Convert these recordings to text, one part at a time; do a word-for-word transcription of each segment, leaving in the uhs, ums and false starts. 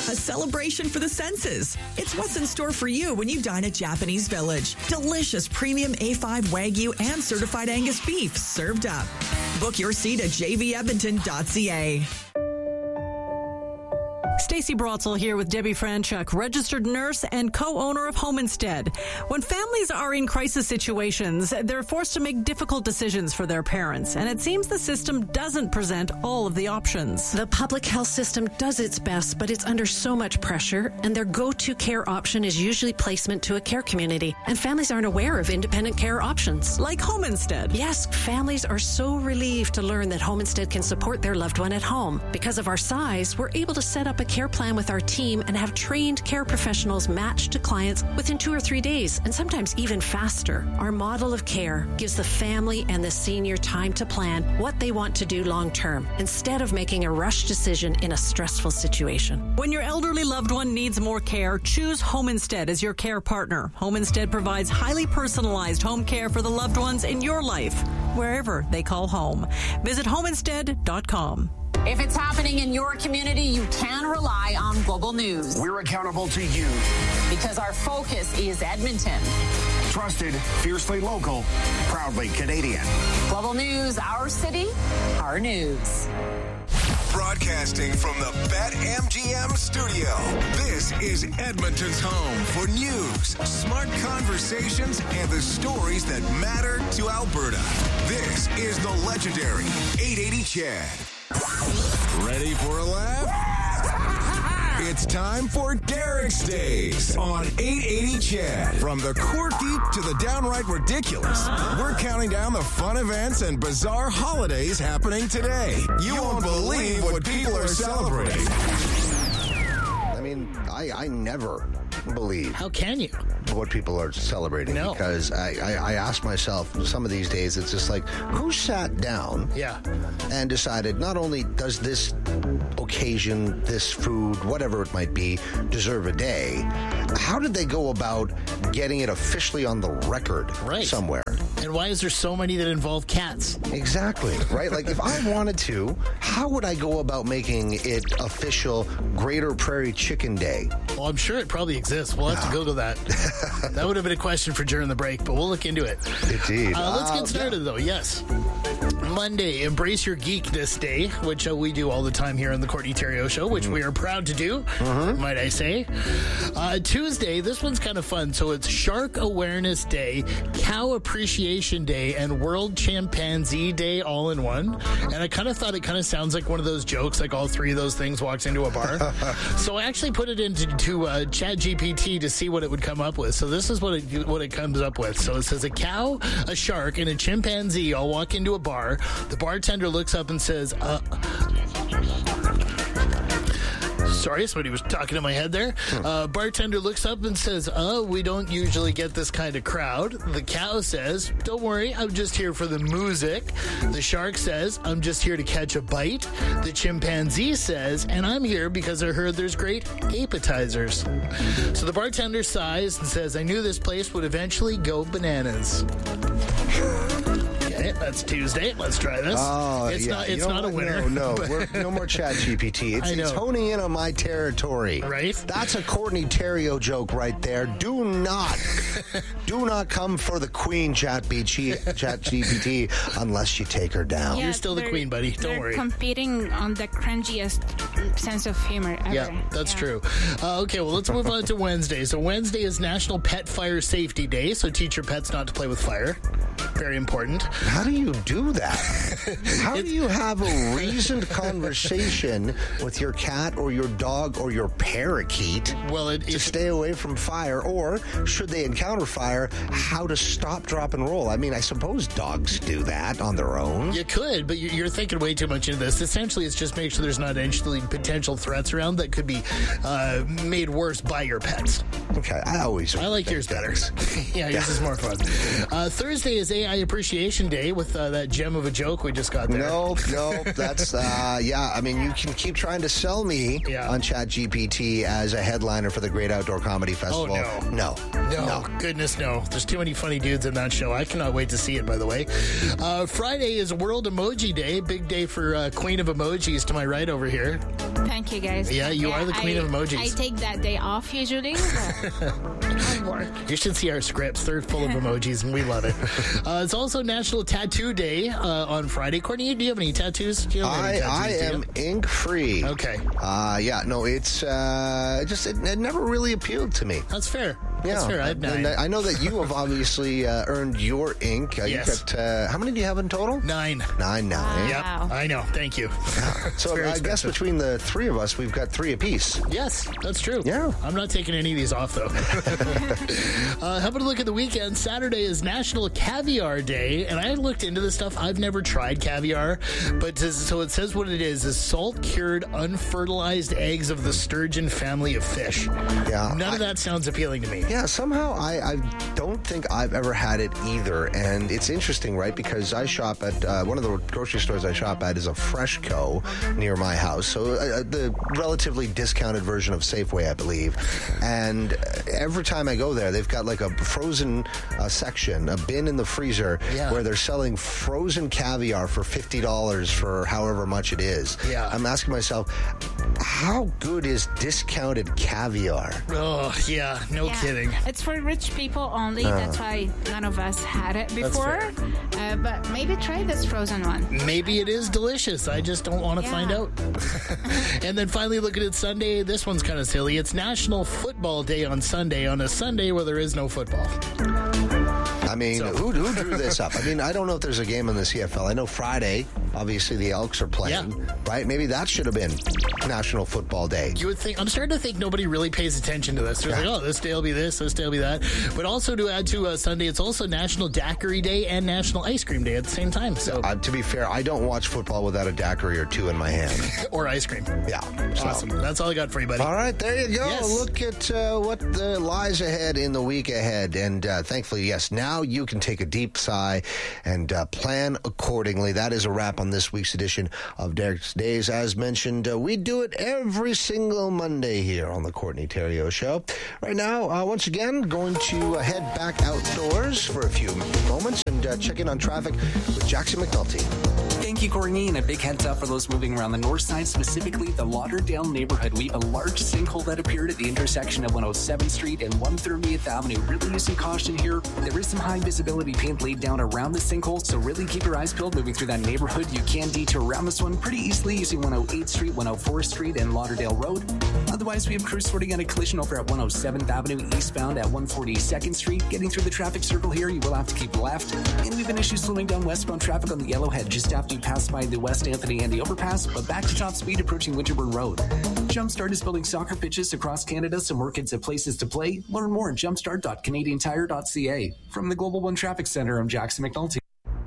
a celebration for the senses. It's what's in store for you when you dine at Japanese Village. Delicious premium A five Wagyu and certified Angus beef served up. Book your seat at j v edmonton dot c a. Stacey Brotzel here with Debbie Franchuk, registered nurse and co-owner of Home Instead. When families are in crisis situations, they're forced to make difficult decisions for their parents, and it seems the system doesn't present all of the options. The public health system does its best, but it's under so much pressure, and their go-to care option is usually placement to a care community, and families aren't aware of independent care options. Like Home Instead. Yes, families are so relieved to learn that Home Instead can support their loved one at home. Because of our size, we're able to set up a care plan with our team and have trained care professionals matched to clients within two or three days, and sometimes even faster. Our model of care gives the family and the senior time to plan what they want to do long term, instead of making a rush decision in a stressful situation. When your elderly loved one needs more care, choose Home Instead as your care partner. Home Instead provides highly personalized home care for the loved ones in your life, wherever they call home. Visit home instead dot com. If it's happening in your community, you can rely on Global News. We're accountable to you. Because our focus is Edmonton. Trusted, fiercely local, proudly Canadian. Global News, our city, our news. Broadcasting from the BetMGM studio, this is Edmonton's home for news, smart conversations, and the stories that matter to Alberta. This is the legendary eight eighty Chad. Ready for a laugh? It's time for Derek's Days on eight eighty Chad. From the quirky to the downright ridiculous, we're counting down the fun events and bizarre holidays happening today. You won't believe what people are celebrating. I mean, I, I never believe. How can you? What people are celebrating. No. Because I, I, I ask myself some of these days, it's just like, who sat down yeah. and decided not only does this occasion, this food, whatever it might be, deserve a day, how did they go about getting it officially on the record right. somewhere? And why is there so many that involve cats? Exactly, right? Like, if I wanted to, how would I go about making it official Greater Prairie Chicken Day? Well, I'm sure it probably exists. We'll have to Google that. That would have been a question for during the break, but we'll look into it. Indeed. Uh, let's uh, get started, yeah. though. Yes. Monday, Embrace Your Geekness Day, which uh, we do all the time here on the Courtney Theriault Show, which mm-hmm. we are proud to do, mm-hmm. might I say. Uh, Tuesday, this one's kind of fun. So it's Shark Awareness Day, Cow Appreciation Day, and World Chimpanzee Day all in one. And I kind of thought it kind of sounds like one of those jokes, like all three of those things walks into a bar. So I actually put it into to, uh, ChatGPT to see what it would come up with. So this is what it, what it comes up with. So it says a cow, a shark, and a chimpanzee all walk into a bar. The bartender looks up and says, uh... Sorry, somebody was talking in my head there. Uh, bartender looks up and says, oh, we don't usually get this kind of crowd. The cow says, don't worry, I'm just here for the music. The shark says, I'm just here to catch a bite. The chimpanzee says, and I'm here because I heard there's great appetizers. So the bartender sighs and says, I knew this place would eventually go bananas. Okay, that's Tuesday. Let's try this. Oh, it's yeah. not, it's you know not a what? winner. No, no. We're, no more Chat G P T. It's, I know. it's honing in on my territory. Right? That's a Courtney Theriault joke right there. Do not, do not come for the queen, Chat G P T, unless you take her down. Yeah, You're still the queen, buddy. Don't they're worry. Competing on the cringiest sense of humor ever. Yeah, that's yeah. true. Uh, okay, well, let's move on to Wednesday. So Wednesday is National Pet Fire Safety Day, so teach your pets not to play with fire. Very important. How do you do that? How do you have a reasoned conversation with your cat or your dog or your parakeet well, it, to stay away from fire? Or, should they encounter fire, how to stop, drop, and roll? I mean, I suppose dogs do that on their own. You could, but you're thinking way too much into this. Essentially, it's just make sure there's not actually potential threats around that could be uh, made worse by your pets. Okay, I always... I like yours better. Yeah, yours is more fun. Uh, Thursday is A A I Appreciation Day with uh, that gem of a joke we just got there. Nope, nope. That's, uh, yeah, I mean, you can keep trying to sell me yeah. on ChatGPT as a headliner for the Great Outdoor Comedy Festival. Oh, no. No. No. No. Goodness, no. There's too many funny dudes in that show. I cannot wait to see it, by the way. Uh, Friday is World Emoji Day. Big day for uh, Queen of Emojis to my right over here. Thank you, guys. Yeah, you yeah, are the Queen I, of Emojis. I take that day off usually. I'll work. You should see our scripts. They're full of emojis, and we love it. Uh, it's also National Tattoo Day uh, on Friday. Courtney, do you have any tattoos? Do you have any I, tattoos, I am ink-free. Okay. Uh, yeah, no, it's uh, just, it, it never really appealed to me. That's fair. Yeah, That's fair. I have nine. I know that you have obviously uh, earned your ink. Uh, Yes. You've got, uh, how many do you have in total? Nine. Nine now. eh? Yep, I know. Thank you. So I guess between the three of us, we've got three apiece. Yes, that's true. Yeah. I'm not taking any of these off, though. uh, how about a look at the weekend? Saturday is National Caviar Day, and I looked into this stuff. I've never tried caviar, but to, so it says what it is, is salt-cured, unfertilized eggs of the sturgeon family of fish. Yeah. None I, of that sounds appealing to me. Yeah, somehow I, I don't think I've ever had it either. And it's interesting, right? Because I shop at, uh, one of the grocery stores I shop at is a Freshco near my house. So uh, the relatively discounted version of Safeway, I believe. And every time I go there, they've got like a frozen uh, section, a bin in the freezer Yeah. where they're selling frozen caviar for fifty dollars for however much it is. Yeah. I'm asking myself, how good is discounted caviar? Oh, yeah. No Yeah. kidding. It's for rich people only. Uh. That's why none of us had it before. Uh, but maybe try this frozen one. Maybe it is delicious. I just don't want to Yeah. find out. And then finally, looking at Sunday, this one's kind of silly. It's National Football Day on Sunday, on a Sunday where there is no football. I mean, So- who, who drew this up? I mean, I don't know if there's a game in the C F L. I know Friday, obviously, the Elks are playing, Yeah. right? Maybe that should have been National Football Day. You would think, I'm starting to think nobody really pays attention to this. They're like, oh, this day will be this, this day will be that. But also to add to uh, Sunday, it's also National Daiquiri Day and National Ice Cream Day at the same time. So, Uh, to be fair, I don't watch football without a daiquiri or two in my hand. or ice cream. Yeah. So. Awesome. That's all I got for you, buddy. All right, there you go. Yes. Look at uh, what the lies ahead in the week ahead. And uh, thankfully, yes, now you can take a deep sigh and uh, plan accordingly. That is a wrap on this week's edition of Derek's Days. As mentioned, uh, we do it every single Monday here on the Courtney Theriault Show. Right now, uh, once again, going to uh, head back outdoors for a few moments and uh, check in on traffic with Jackson McNulty. Thank you, Courtney, and a big heads up for those moving around the north side, specifically the Lauderdale neighborhood. We have a large sinkhole that appeared at the intersection of one oh seventh Street and one thirtieth Avenue. Really using caution here. There is some high visibility paint laid down around the sinkhole, so really keep your eyes peeled moving through that neighborhood. You can detour around this one pretty easily using one oh eighth Street, one oh fourth Street, and Lauderdale Road. Otherwise, we have crews sorting out a collision over at one oh seventh Avenue eastbound at one forty-second Street. Getting through the traffic circle here, you will have to keep left. And we've an issue slowing down westbound traffic on the Yellowhead just after you pass by the West Anthony and the overpass, but back to top speed approaching Winterburn Road. Jumpstart is building soccer pitches across Canada so more kids have places to play. Learn more at jumpstart dot canadian tire dot c a. From the Global One Traffic Center, I'm Jackson McNulty.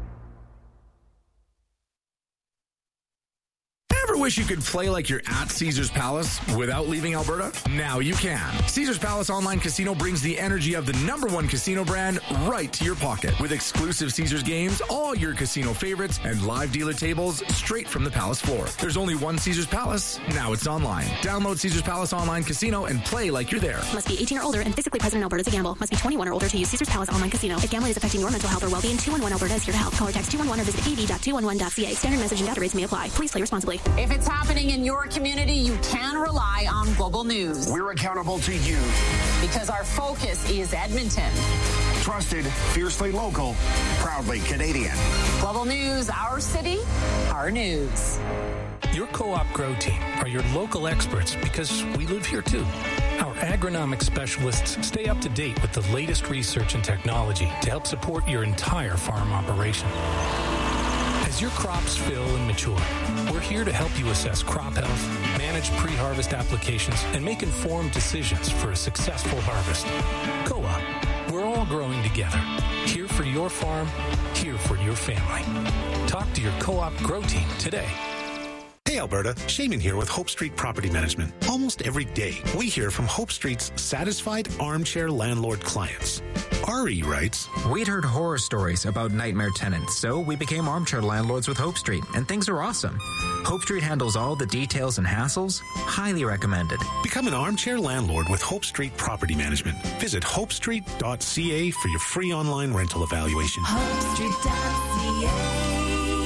Wish you could play like you're at Caesars Palace without leaving Alberta? Now you can. Caesars Palace Online Casino brings the energy of the number one casino brand right to your pocket. With exclusive Caesars games, all your casino favorites, and live dealer tables straight from the Palace floor. There's only one Caesars Palace. Now it's online. Download Caesars Palace Online Casino and play like you're there. Must be eighteen or older and physically present in Alberta to gamble. Must be twenty-one or older to use Caesars Palace Online Casino. If gambling is affecting your mental health or well-being, two one one Alberta is here to help. Call or text two one one or visit a v dot two one one dot c a. Standard message and data rates may apply. Please play responsibly. If it's happening in your community, you can rely on Global News. We're accountable to you. Because our focus is Edmonton. Trusted, fiercely local, proudly Canadian. Global News, our city, our news. Your Co-op Grow team are your local experts because we live here too. Our agronomic specialists stay up to date with the latest research and technology to help support your entire farm operation. As your crops fill and mature, we're here to help you assess crop health, manage pre-harvest applications, and make informed decisions for a successful harvest. Co-op, we're all growing together. Here for your farm, here for your family. Talk to your Co-op Grow team today. Hey Alberta, Shaman here with Hope Street Property Management. Almost every day, we hear from Hope Street's satisfied armchair landlord clients. Ari writes, We'd heard horror stories about nightmare tenants, so we became armchair landlords with Hope Street, and things are awesome. Hope Street handles all the details and hassles. Highly recommended. Become an armchair landlord with Hope Street Property Management. Visit hope street dot c a for your free online rental evaluation. hope street dot c a.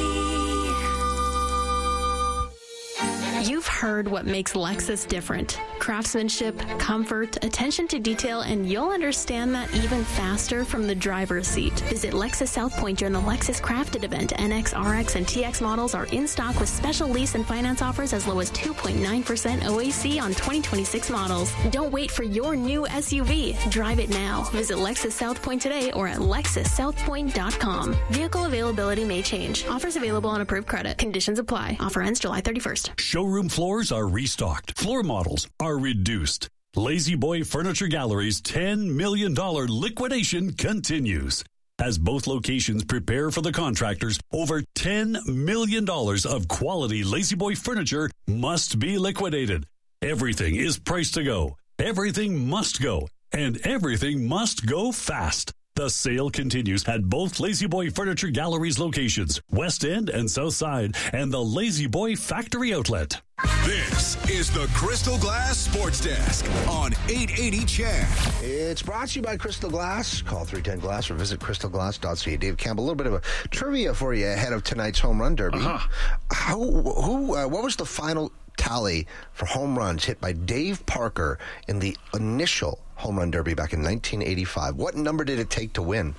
You've heard what makes Lexus different. Craftsmanship, comfort, attention to detail, and you'll understand that even faster from the driver's seat. Visit Lexus South Point during the Lexus Crafted event. N X, R X, and T X models are in stock with special lease and finance offers as low as two point nine percent O A C on twenty twenty-six models. Don't wait for your new S U V. Drive it now. Visit Lexus South Point today or at lexus south point dot com. Vehicle availability may change. Offers available on approved credit. Conditions apply. Offer ends July thirty-first. Showroom floors are restocked. Floor models are reduced. Lazy Boy Furniture Gallery's ten million dollars liquidation continues. As both locations prepare for the contractors, over ten million dollars of quality Lazy Boy furniture must be liquidated. Everything is priced to go. Everything must go. And everything must go fast. The sale continues at both Lazy Boy Furniture Gallery's locations, West End and South Side, and the Lazy Boy Factory Outlet. This is the Crystal Glass Sports Desk on eight eighty C H E D. It's brought to you by Crystal Glass. Call three ten glass or visit crystal glass dot c a. Dave Campbell, a little bit of a trivia for you ahead of tonight's home run derby. Uh-huh. How, who, uh, what was the final tally for home runs hit by Dave Parker in the initial home run derby back in nineteen eighty-five? What number did it take to win?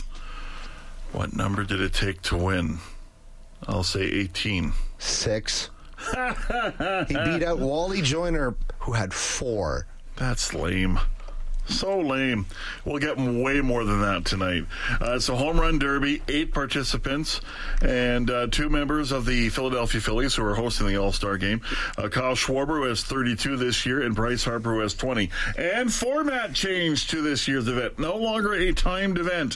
What number did it take to win? I'll say eighteen. Six. He beat out Wally Joyner, who had four. That's lame. So lame. We'll get way more than that tonight. Uh, it's a home run derby, eight participants, and uh, two members of the Philadelphia Phillies who are hosting the All-Star game. Uh, Kyle Schwarber, who has thirty-two this year, and Bryce Harper, who has twenty. And format changed to this year's event. No longer a timed event.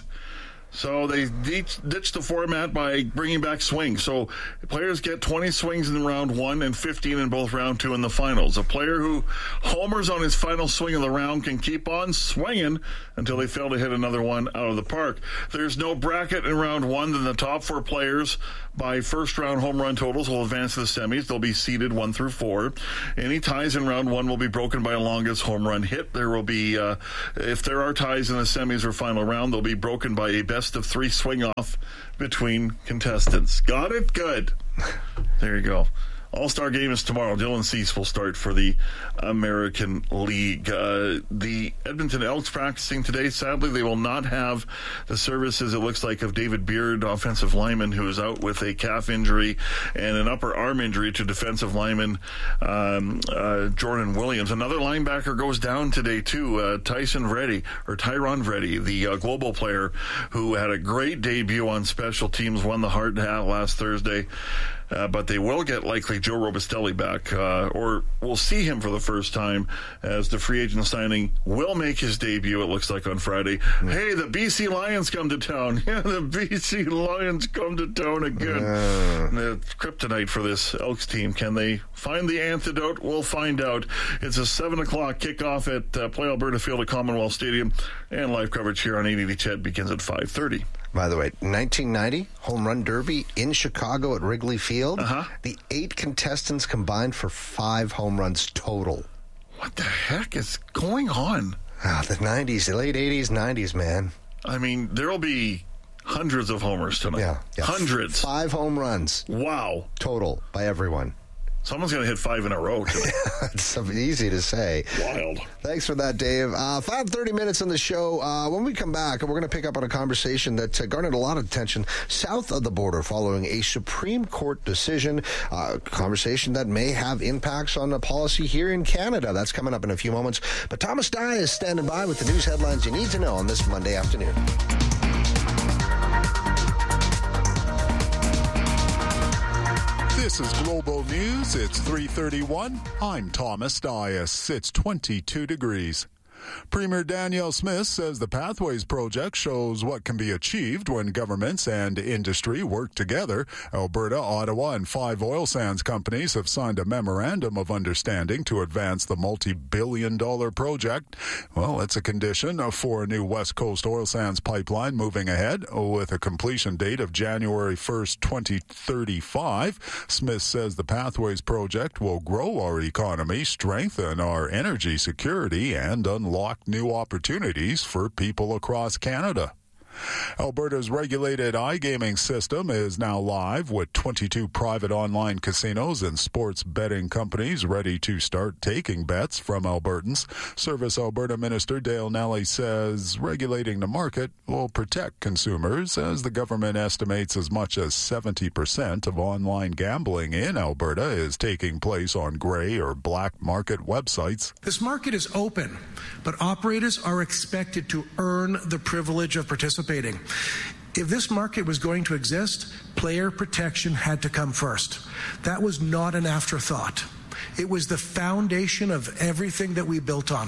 So they ditched the format by bringing back swings. So players get twenty swings in round one and fifteen in both round two and the finals. A player who homers on his final swing of the round can keep on swinging until they fail to hit another one out of the park. There's no bracket in round one. Then the top four players by first round home run totals will advance to the semis. They'll be seeded one through four. Any ties in round one will be broken by a longest home run hit. There will be, uh, if there are ties in the semis or final round, they'll be broken by a best of three swing off between contestants. Got it? Good. There you go. All-Star game is tomorrow. Dylan Cease will start for the American League. Uh, the Edmonton Elks practicing today. Sadly, they will not have the services, it looks like, of David Beard, offensive lineman, who is out with a calf injury and an upper arm injury to defensive lineman um, uh, Jordan Williams. Another linebacker goes down today, too. Uh, Tyson Reddy, or Tyron Reddy, the uh, global player who had a great debut on special teams, won the Hart Hat last Thursday. Uh, but they will get likely Joe Robustelli back, uh, or we'll see him for the first time as the free agent signing will make his debut, it looks like, on Friday. Mm. Hey, the B C Lions come to town. Yeah, the B C Lions come to town again. Uh. The kryptonite for this Elks team. Can they find the antidote? We'll find out. It's a seven o'clock kickoff at uh, Play Alberta Field at Commonwealth Stadium, and live coverage here on eight eighty C H E D begins at five thirty. By the way, nineteen ninety home run derby in Chicago at Wrigley Field. Uh-huh. The eight contestants combined for five home runs total. What the heck is going on? Ah, the nineties, the late eighties, nineties, man. I mean, there'll be hundreds of homers tonight. Yeah, yeah. Hundreds. Five home runs. Wow. Total by everyone. Someone's going to hit five in a row. It's easy to say. Wild. Thanks for that, Dave. Uh, five thirty minutes in the show. Uh, when we come back, we're going to pick up on a conversation that uh, garnered a lot of attention south of the border following a Supreme Court decision, a uh, conversation that may have impacts on the policy here in Canada. That's coming up in a few moments. But Thomas Dye is standing by with the news headlines you need to know on this Monday afternoon. This is Global News. It's three thirty-one. I'm Thomas Dias. It's twenty-two degrees. Premier Danielle Smith says the Pathways project shows what can be achieved when governments and industry work together. Alberta, Ottawa, and five oil sands companies have signed a memorandum of understanding to advance the multi-billion dollar project. Well, it's a condition for a new West Coast oil sands pipeline moving ahead with a completion date of January first, twenty thirty-five. Smith says the Pathways project will grow our economy, strengthen our energy security, and unlock new opportunities for people across Canada. Alberta's regulated iGaming system is now live with twenty-two private online casinos and sports betting companies ready to start taking bets from Albertans. Service Alberta Minister Dale Nelly says regulating the market will protect consumers as the government estimates as much as seventy percent of online gambling in Alberta is taking place on gray or black market websites. This market is open, but operators are expected to earn the privilege of participating. If this market was going to exist, player protection had to come first. That was not an afterthought. It was the foundation of everything that we built on.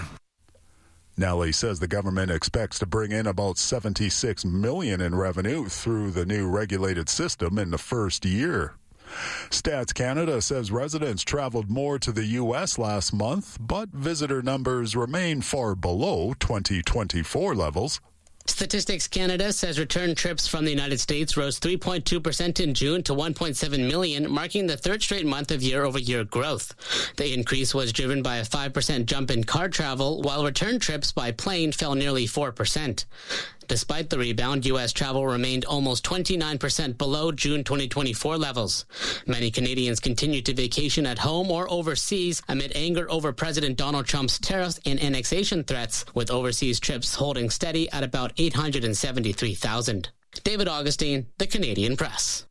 Nelly says the government expects to bring in about seventy-six million dollars in revenue through the new regulated system in the first year. Stats Canada says residents traveled more to the U S last month, but visitor numbers remain far below twenty twenty-four levels. Statistics Canada says return trips from the United States rose three point two percent in June to one point seven million, marking the third straight month of year-over-year growth. The increase was driven by a five percent jump in car travel, while return trips by plane fell nearly four percent. Despite the rebound, U S travel remained almost twenty-nine percent below June twenty twenty-four levels. Many Canadians continue to vacation at home or overseas amid anger over President Donald Trump's tariffs and annexation threats, with overseas trips holding steady at about eight hundred seventy-three thousand. David Augustine, The Canadian Press.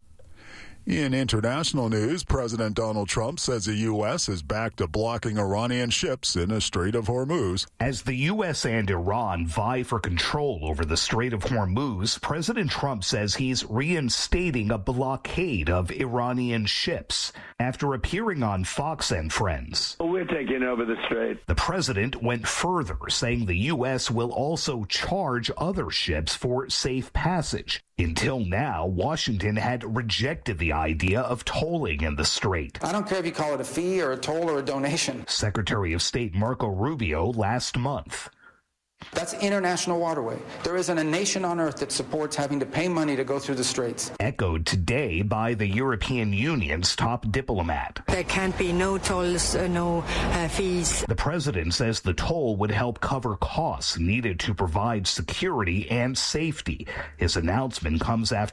In international news, President Donald Trump says the U S is back to blocking Iranian ships in the Strait of Hormuz. As the U S and Iran vie for control over the Strait of Hormuz, President Trump says he's reinstating a blockade of Iranian ships after appearing on Fox and Friends. We're taking over the strait. The president went further, saying the U S will also charge other ships for safe passage. Until now, Washington had rejected the idea of tolling in the strait. I don't care if you call it a fee or a toll or a donation. Secretary of State Marco Rubio last month. That's international waterway. There isn't a nation on earth that supports having to pay money to go through the straits. Echoed today by the European Union's top diplomat. There can't be no tolls, uh, no uh, fees. The president says the toll would help cover costs needed to provide security and safety. His announcement comes after